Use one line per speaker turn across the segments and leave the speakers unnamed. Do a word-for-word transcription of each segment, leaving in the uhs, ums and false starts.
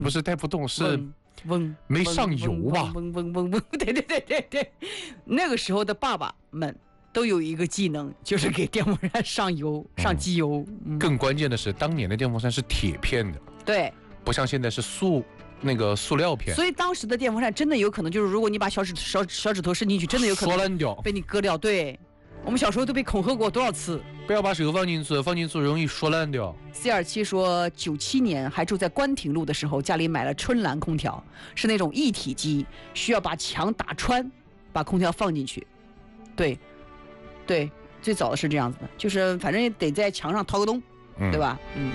不是带不动，是
嗡嗡
没上油吧？
嗡嗡嗡嗡，对对对对对，那个时候的爸爸们都有一个技能，就是给电风扇上油、上机油。嗯、
更关键的是，当年的电风扇是铁片的，
对，
不像现在是塑那个塑料片。
所以当时的电风扇真的有可能就是，如果你把小指小小指头伸进去，真的有可能
说烂掉，
被你割掉。对，我们小时候都被恐吓过多少次。
不要把手放进去，放进去容易说烂掉。
C 二七说，九七年还住在关亭路的时候，家里买了春兰空调，是那种一体机，需要把墙打穿，把空调放进去。对，对，最早的是这样子的，就是反正得在墙上掏个洞，嗯、对吧？嗯。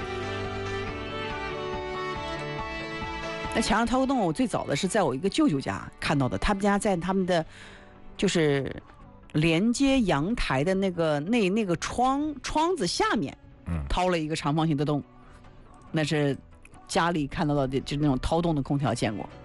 那墙上掏个洞，我最早的是在我一个舅舅家看到的，他们家在他们的就是连接阳台的那个那那个窗窗子下面，嗯，掏了一个长方形的洞，那是家里看到的，就是那种掏洞的空调见过。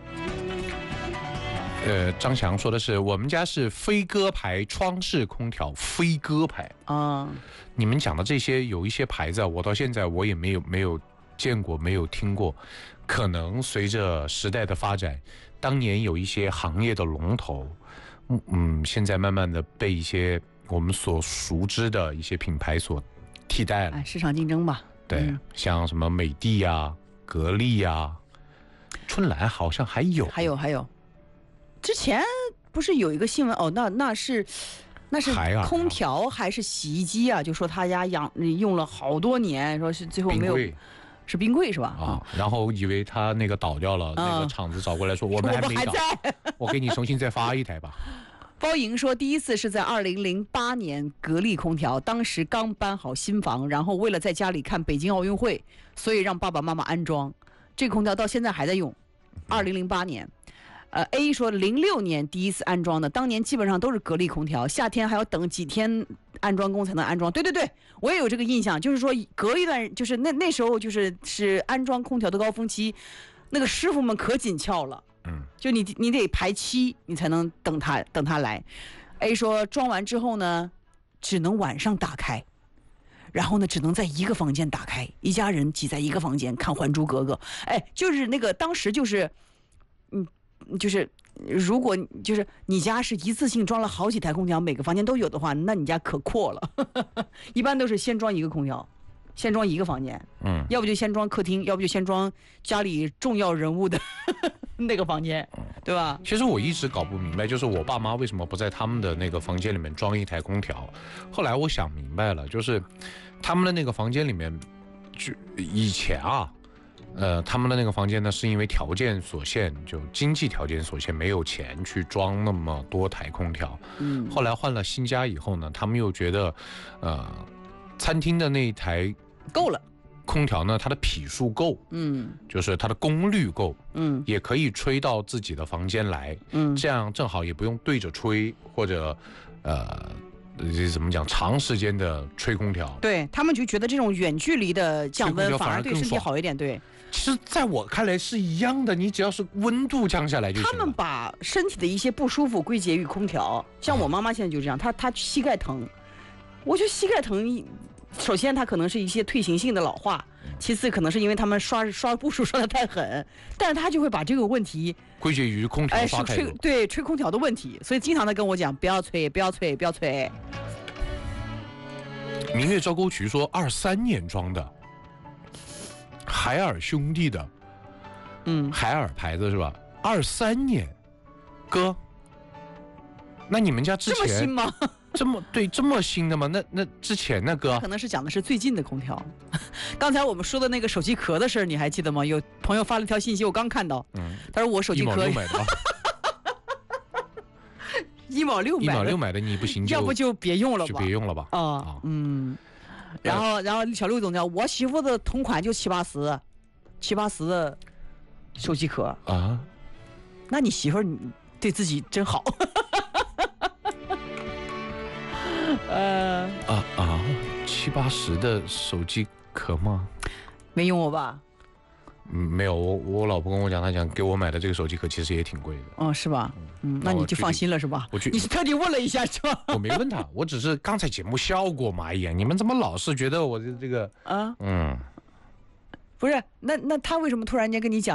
呃，张翔说的是，我们家是飞鸽牌窗式空调，飞鸽牌啊。你们讲的这些有一些牌子，我到现在我也没有没有见过，没有听过。可能随着时代的发展，当年有一些行业的龙头，嗯嗯，现在慢慢的被一些我们所熟知的一些品牌所替代了。
哎，市场竞争吧。
对，嗯、像什么美的呀、格力呀、春兰，好像还有，
还有还有。之前不是有一个新闻哦？那那是那是空调还是洗衣机啊？就说他家养用了好多年，说是最后没有。是冰柜是吧？
啊，然后以为他那个倒掉了，嗯、那个厂子找过来说我们还没倒，我给你重新再发一台吧。
包莹说，第一次是在二零零八年格力空调，当时刚搬好新房，然后为了在家里看北京奥运会，所以让爸爸妈妈安装这空调，到现在还在用。二零零八年。呃 ，A 说零六年第一次安装的，当年基本上都是格力空调，夏天还要等几天安装工才能安装。对对对，我也有这个印象，就是说隔一段，就是那那时候就是是安装空调的高峰期，那个师傅们可紧俏了，嗯，就你你得排期，你才能等他等他来。A 说装完之后呢，只能晚上打开，然后呢，只能在一个房间打开，一家人挤在一个房间看《还珠格格》。哎，就是那个当时就是，嗯。就是如果就是你家是一次性装了好几台空调，每个房间都有的话，那你家可阔了。一般都是先装一个空调，先装一个房间，嗯，要不就先装客厅，要不就先装家里重要人物的那个房间，对吧？
其实我一直搞不明白，就是我爸妈为什么不在他们的那个房间里面装一台空调。后来我想明白了，就是他们的那个房间里面，就以前啊。呃，他们的那个房间呢，是因为条件所限，就经济条件所限，没有钱去装那么多台空调。嗯，后来换了新家以后呢，他们又觉得，呃，餐厅的那一台
够了，
空调呢，它的匹数够，嗯，就是它的功率够，嗯，也可以吹到自己的房间来，嗯，这样正好也不用对着吹，或者，呃。这怎么讲？长时间的吹空调，
对他们就觉得这种远距离的降温反而对身体好一点。对，
其实在我看来是一样的，你只要是温度降下来就行了。
他们把身体的一些不舒服归结于空调，像我妈妈现在就这样，她她膝盖疼，我觉得膝盖疼，首先它可能是一些退行性的老化，其次可能是因为他们刷刷步数刷得太狠，但是他就会把这个问题
归结于空调刷太多，
哎，是吹对吹空调的问题，所以经常的跟我讲不要吹，不要吹，不要吹。
明月招沟渠说，二三年装的，海尔兄弟的，嗯，海尔牌子是吧？二三年，哥，那你们家之前
这么新吗？
这么对这么新的吗？那那之前那个
可能是讲的是最近的空调。刚才我们说的那个手机壳的事儿，你还记得吗？有朋友发了一条信息，我刚看到，嗯，他说我手机壳
一毛六买的，
一毛六买的，
一毛六买的你不行，
要不就别用了吧，
就别用了吧。
啊、哦，嗯。然后然后小刘总讲，我媳妇的同款就七八十，七八十的手机壳啊。那你媳妇你对自己真好。
呃啊啊，七八十的手机壳吗？
没用过吧？
嗯，没有。我我老婆跟我讲，她讲给我买的这个手机壳其实也挺贵的。
哦，是吧？嗯，那你就放心了是吧？
我去，
你是特地问了一下是吧？
我没问他，我只是刚才节目效果嘛。哎呀，你们怎么老是觉得我的这个啊？嗯，
不是，那那他为什么突然间跟你讲？